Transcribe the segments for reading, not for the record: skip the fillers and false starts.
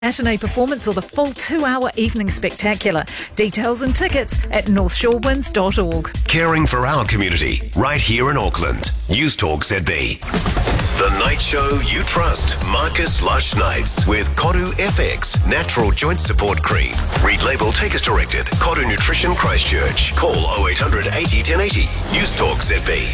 Matinee performance or the full 2-hour evening spectacular. Details and tickets at northshorewinds.org. Caring for our community, right here in Auckland. News Talk ZB. The night show you trust. Marcus Lush Nights with Koru FX Natural Joint Support Cream. Read label, take as directed. Koru Nutrition Christchurch. Call 0800 80 1080. News Talk ZB.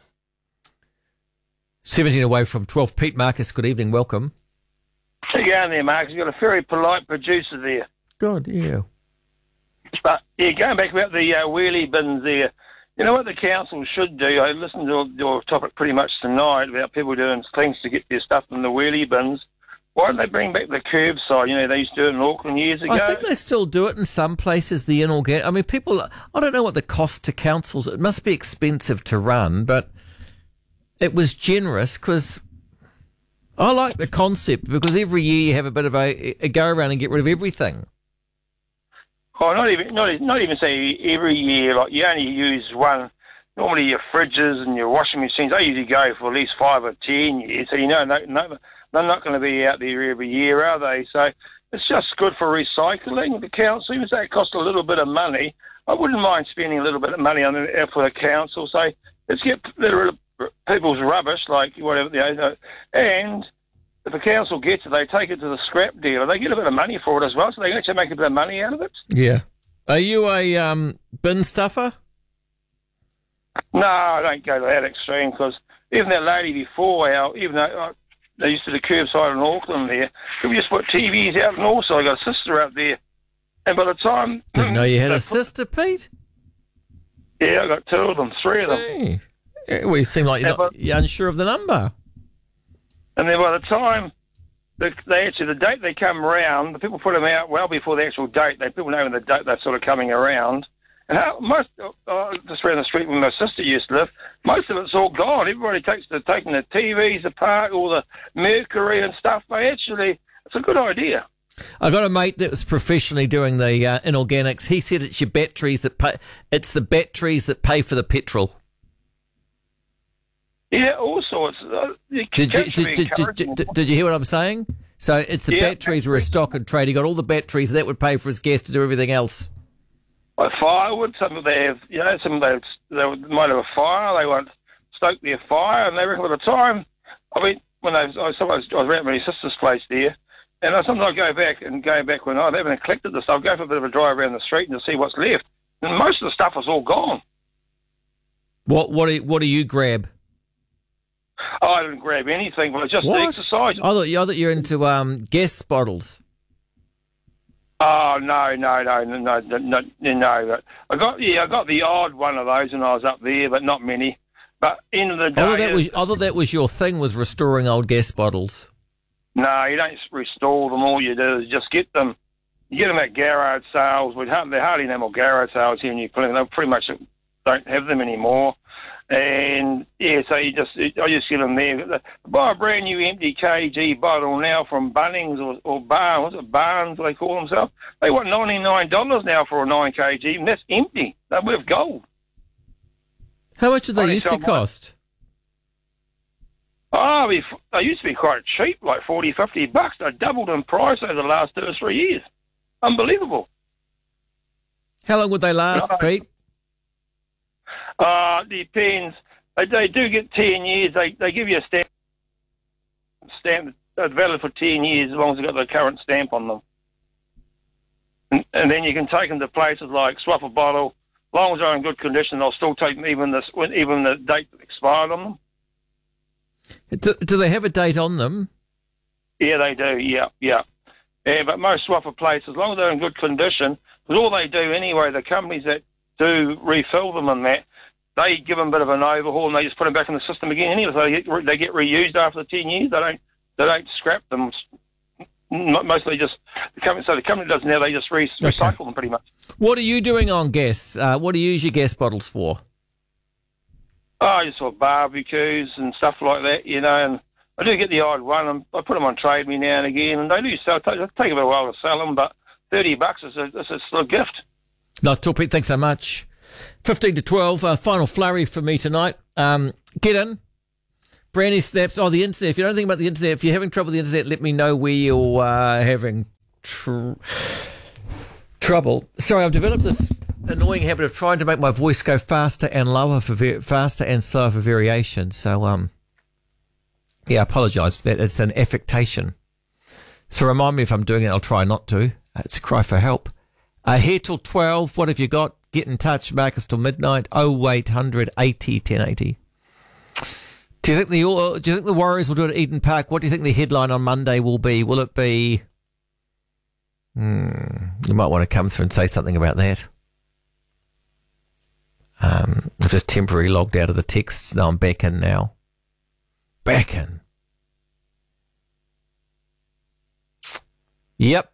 17 away from 12. Pete Marcus, good evening, welcome. How you going there, Marcus? You've got a very polite producer there. Good, yeah. But, going back about the wheelie bins there, you know what the council should do? I listened to your topic pretty much tonight about people doing things to get their stuff in the wheelie bins. Why don't they bring back the curbside? You know, they used to do it in Auckland years ago. I think they still do it in some places, the inorganic. I mean, people, I don't know what the cost to councils, it must be expensive to run, but it was generous because I like the concept because every year you have a bit of a go around and get rid of everything. Oh, not even say every year. Like you only use one. Normally your fridges and your washing machines, they usually go for at least 5 or 10 years. So you know, they're not going to be out there every year, are they? So it's just good for recycling. The council, even though it costs a little bit of money, I wouldn't mind spending a little bit of money on it for the council. So let's get rid of people's rubbish, like whatever, and if the council gets it, they take it to the scrap dealer. They get a bit of money for it as well, so they can actually make a bit of money out of it. Yeah. Are you a bin stuffer? No, I don't go to that extreme because even that lady before, even though they used to do curbside in Auckland there, we just put TVs out, and also I got a sister out there. And by the time... Didn't know you had a sister, Pete? Yeah, I got 2 of them, 3 of them. Hey. Well, you seem like you're unsure of the number. And then by the time the date they come around, the people put them out well before the actual date. People know when the date they're sort of coming around. And just around the street where my sister used to live, most of it's all gone. Everybody taking the TVs apart, all the mercury and stuff. It's a good idea. I got a mate that was professionally doing the inorganics. He said it's your batteries it's the batteries that pay for the petrol. Yeah, all sorts. Did you hear what I'm saying? So it's the batteries were a stock and trade. He got all the batteries that would pay for his gas to do everything else. Like firewood, some of them have, they might have a fire. They want to stoke their fire, and they reckon by the time, when I was around my sister's place there, and sometimes I go back when I haven't collected the stuff, I'll go for a bit of a drive around the street and to see what's left. And most of the stuff is all gone. What do you grab? Oh, I didn't grab anything, but just the exercise. I thought you're into gas bottles. Oh no! I got the odd one of those when I was up there, but not many. But end of the day, I thought that was your thing, was restoring old gas bottles. No, you don't restore them. All you do is just get them. You get them at garage sales. They're hardly no more garage sales here in New Zealand. They pretty much don't have them anymore. And yeah, so I just get them there. Buy a brand new empty kg bottle now from Bunnings or Barnes. Was it Barnes they call themselves? They want $99 now for a 9 kg, and that's empty. They're worth gold. How much did they used to cost? Oh, they used to be quite cheap, like $40, $50. They doubled in price over the last 2 or 3 years. Unbelievable. How long would they last, Pete? Depends. They do get 10 years. They give you a stamp that's valid for 10 years as long as they've got the current stamp on them. And then you can take them to places like swap a bottle. As long as they're in good condition, they'll still take them even the date that expired on them. Do they have a date on them? Yeah, they do. Yeah. But most swapper places, as long as they're in good condition, because all they do anyway, the companies that do refill them and that, they give them a bit of an overhaul and they just put them back in the system again anyway. So they get reused after the 10 years. They don't scrap them. Mostly just the company does now. They just recycle them pretty much. What are you doing on gas? What do you use your gas bottles for? Oh, just for barbecues and stuff like that, and I do get the odd one. And I put them on Trade Me now and again, and they do sell. It take a bit of a while to sell them, but $30 is a still a gift. No, Pete, thanks so much. 15 to 12, final flurry for me tonight. Get in. Brandy snaps. Oh, the internet. If you don't think about the internet, if you're having trouble with the internet, let me know where you're having trouble. Sorry, I've developed this annoying habit of trying to make my voice go faster and lower faster and slower for variation. So, I apologise for that. It's an affectation. So remind me if I'm doing it. I'll try not to. It's a cry for help. Here till 12. What have you got? Get in touch. Marcus till midnight. 0800 80 1080. Do you think the Warriors will do it at Eden Park? What do you think the headline on Monday will be? Will it be? You might want to come through and say something about that. I've just temporarily logged out of the texts. No, I'm back in now. Back in. Yep.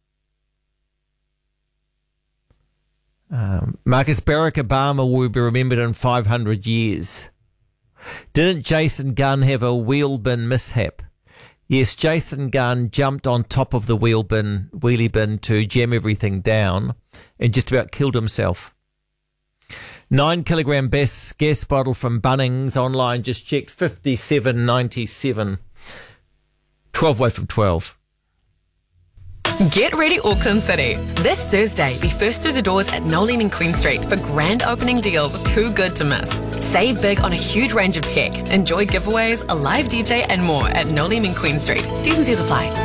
Marcus, Barack Obama will be remembered in 500 years. Didn't Jason Gunn have a wheel bin mishap? Yes, Jason Gunn jumped on top of the wheelie bin to jam everything down and just about killed himself. 9 kilogram gas bottle from Bunnings online just checked $57.97. 12 away from 12. Get ready, Auckland City. This Thursday, be first through the doors at Nolim in Queen Street for grand opening deals too good to miss. Save big on a huge range of tech. Enjoy giveaways, a live DJ and more at Nolim in Queen Street. T's and C's apply.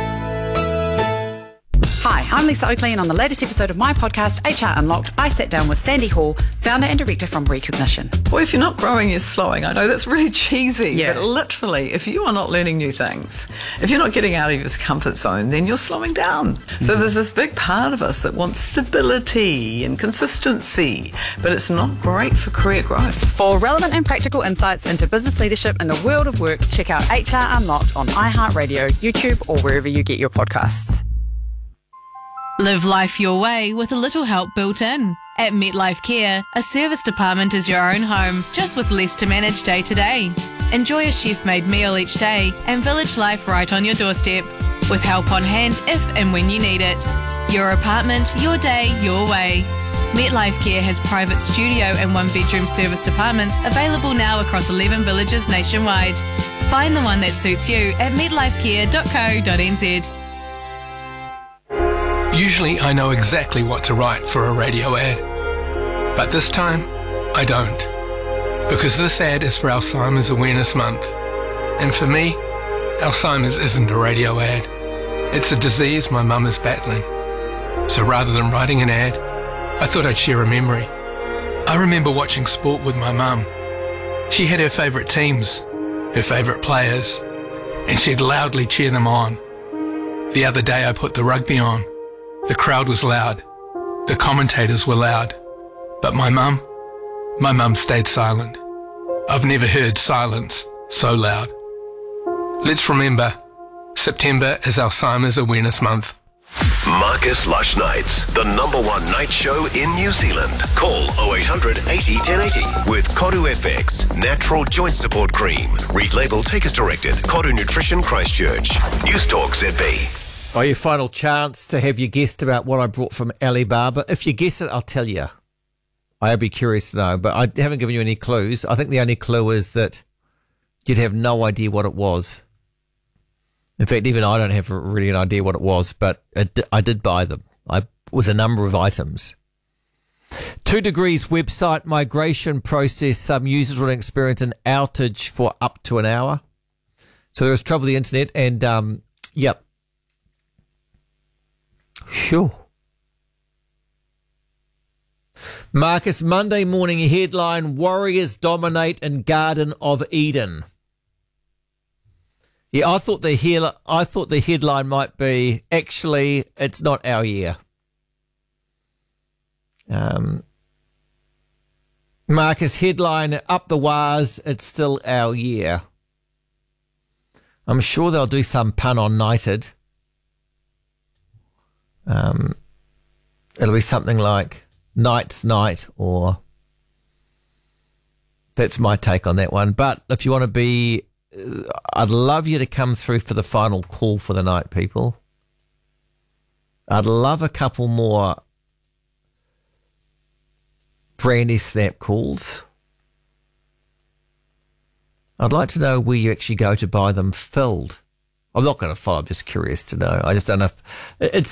Hi, I'm Lisa Oakley, and on the latest episode of my podcast, HR Unlocked, I sat down with Sandy Hall, founder and director from Recognition. Well, if you're not growing, you're slowing. I know that's really cheesy, Yeah. but literally, if you are not learning new things, if you're not getting out of your comfort zone, then you're slowing down. So there's this big part of us that wants stability and consistency, but it's not great for career growth. For relevant and practical insights into business leadership in the world of work, check out HR Unlocked on iHeartRadio, YouTube, or wherever you get your podcasts. Live life your way with a little help built in. At MetLife Care, a service department is your own home, just with less to manage day to day. Enjoy a chef-made meal each day and village life right on your doorstep, with help on hand if and when you need it. Your apartment, your day, your way. MetLife Care has private studio and one-bedroom service departments available now across 11 villages nationwide. Find the one that suits you at metlifecare.co.nz. Usually I know exactly what to write for a radio ad, but this time I don't, because this ad is for Alzheimer's Awareness Month, and for me, Alzheimer's isn't a radio ad. It's a disease my mum is battling. So rather than writing an ad, I thought I'd share a memory. I remember watching sport with my mum. She had her favourite teams, her favourite players, and she'd loudly cheer them on. The other day I put the rugby on. The crowd was loud. The commentators were loud. But my mum stayed silent. I've never heard silence so loud. Let's remember, September is Alzheimer's Awareness Month. Marcus Lush Nights, the #1 night show in New Zealand. Call 0800 80 1080 with Koru FX, natural joint support cream. Read label, take as directed. Koru Nutrition Christchurch. News Talk ZB. Oh, your final chance to have you guessed about what I brought from Alibaba. If you guess it, I'll tell you. I'd be curious to know, but I haven't given you any clues. I think the only clue is that you'd have no idea what it was. In fact, even I don't have really an idea what it was, but I did buy them. It was a number of items. 2 Degrees website migration process. Some users will experience an outage for up to an hour. So there was trouble with the internet, and yep. Sure. Marcus, Monday morning headline: Warriors dominate in Garden of Eden. Yeah, I thought the headline might be, actually, it's not our year. Marcus, headline: up the wires, it's still our year. I'm sure they'll do some pun on knighted. It'll be something like Knight's Night, or that's my take on that one. But if you want to be, I'd love you to come through for the final call for the night, people. I'd love a couple more Brandy Snap calls. I'd like to know where you actually go to buy them filled. I'm not going to follow. I'm just curious to know. I just don't know if it's